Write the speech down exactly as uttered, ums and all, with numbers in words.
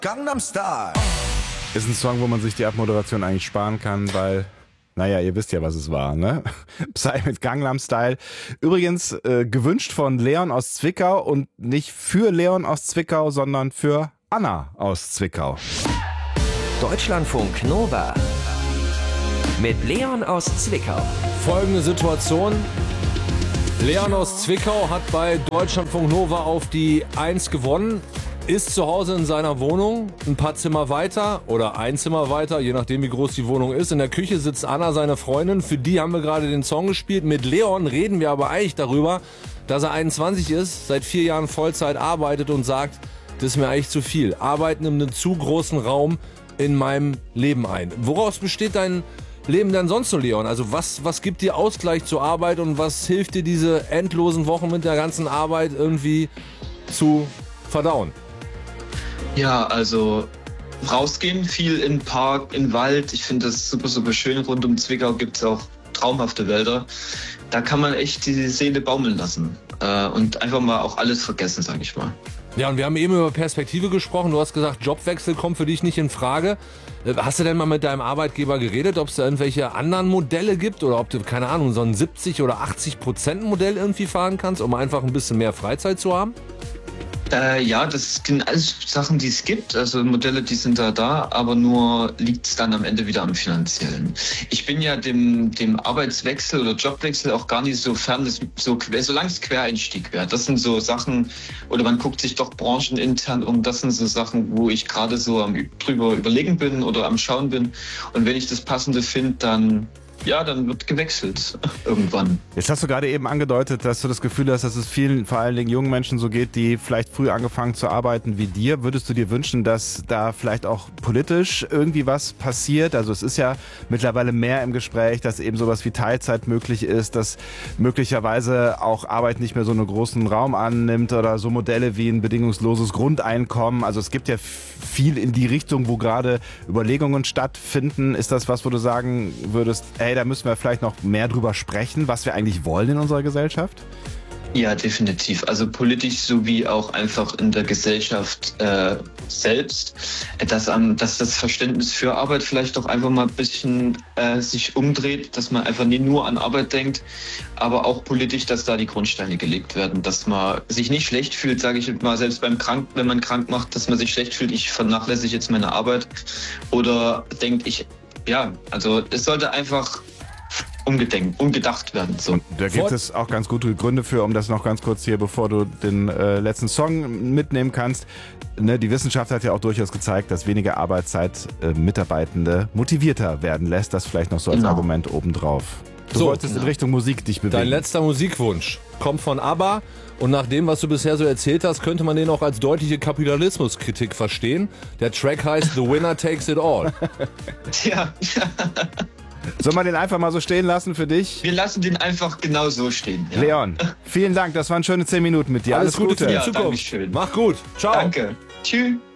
Gangnam Style ist ein Song, wo man sich die Abmoderation eigentlich sparen kann, weil, naja, ihr wisst ja, was es war, ne? Psy mit Gangnam Style. Übrigens äh, gewünscht von Leon aus Zwickau und nicht für Leon aus Zwickau, sondern für Anna aus Zwickau. Deutschlandfunk Nova mit Leon aus Zwickau. Folgende Situation. Leon aus Zwickau hat bei Deutschlandfunk Nova auf die eins gewonnen, ist zu Hause in seiner Wohnung, ein paar Zimmer weiter oder ein Zimmer weiter, je nachdem wie groß die Wohnung ist. In der Küche sitzt Anna, seine Freundin, für die haben wir gerade den Song gespielt. Mit Leon reden wir aber eigentlich darüber, dass er einundzwanzig ist, seit vier Jahren Vollzeit arbeitet und sagt, das ist mir eigentlich zu viel. Arbeiten nimmt einen zu großen Raum in meinem Leben ein. Woraus besteht dein Leben denn sonst so, Leon? Also was, was gibt dir Ausgleich zur Arbeit und was hilft dir, diese endlosen Wochen mit der ganzen Arbeit irgendwie zu verdauen? Ja, also rausgehen, viel in den Park, in den Wald. Ich finde das super, super schön. Rund um Zwickau gibt es auch traumhafte Wälder. Da kann man echt die Seele baumeln lassen äh, und einfach mal auch alles vergessen, sage ich mal. Ja, und wir haben eben über Perspektive gesprochen. Du hast gesagt, Jobwechsel kommt für dich nicht in Frage. Hast du denn mal mit deinem Arbeitgeber geredet, ob es da irgendwelche anderen Modelle gibt oder ob du, keine Ahnung, so ein siebzig oder achtzig Prozent Modell irgendwie fahren kannst, um einfach ein bisschen mehr Freizeit zu haben? Äh, ja, das sind alles Sachen, die es gibt. Also Modelle, die sind da da, aber nur liegt es dann am Ende wieder am Finanziellen. Ich bin ja dem, dem Arbeitswechsel oder Jobwechsel auch gar nicht so fern, das so, solange es Quereinstieg wäre. Das sind so Sachen, oder man guckt sich doch branchenintern um, das sind so Sachen, wo ich gerade so am drüber überlegen bin oder am Schauen bin. Und wenn ich das Passende finde, dann... Ja, dann wird gewechselt irgendwann. Jetzt hast du gerade eben angedeutet, dass du das Gefühl hast, dass es vielen, vor allen Dingen jungen Menschen so geht, die vielleicht früh angefangen zu arbeiten wie dir. Würdest du dir wünschen, dass da vielleicht auch politisch irgendwie was passiert? Also es ist ja mittlerweile mehr im Gespräch, dass eben sowas wie Teilzeit möglich ist, dass möglicherweise auch Arbeit nicht mehr so einen großen Raum annimmt oder so Modelle wie ein bedingungsloses Grundeinkommen. Also es gibt ja viel in die Richtung, wo gerade Überlegungen stattfinden. Ist das was, wo du sagen würdest, ey, da müssen wir vielleicht noch mehr drüber sprechen, was wir eigentlich wollen in unserer Gesellschaft? Ja, definitiv. Also politisch sowie auch einfach in der Gesellschaft äh, selbst, dass, ähm, dass das Verständnis für Arbeit vielleicht doch einfach mal ein bisschen äh, sich umdreht, dass man einfach nicht nur an Arbeit denkt, aber auch politisch, dass da die Grundsteine gelegt werden, dass man sich nicht schlecht fühlt, sage ich mal, selbst beim Krank, wenn man krank macht, dass man sich schlecht fühlt, ich vernachlässige jetzt meine Arbeit oder denkt, ich Ja, also es sollte einfach umgedenkt, umgedacht werden. So. Da gibt es auch ganz gute Gründe für, um das noch ganz kurz hier, bevor du den äh, letzten Song mitnehmen kannst. Ne, die Wissenschaft hat ja auch durchaus gezeigt, dass weniger Arbeitszeit äh, Mitarbeitende motivierter werden lässt. Das vielleicht noch so als Genau. Argument obendrauf. Du So, wolltest genau. in Richtung Musik dich bewegen. Dein letzter Musikwunsch kommt von ABBA und nach dem, was du bisher so erzählt hast, könnte man den auch als deutliche Kapitalismuskritik verstehen. Der Track heißt The Winner Takes It All. Ja, Soll man den einfach mal so stehen lassen für dich? wir lassen den einfach genau so stehen. Ja. Leon, vielen Dank. Das waren schöne zehn Minuten mit dir. Alles Alles, Gute für die Ja, Zukunft. Dankeschön. Mach gut. Ciao. Danke. Tschüss.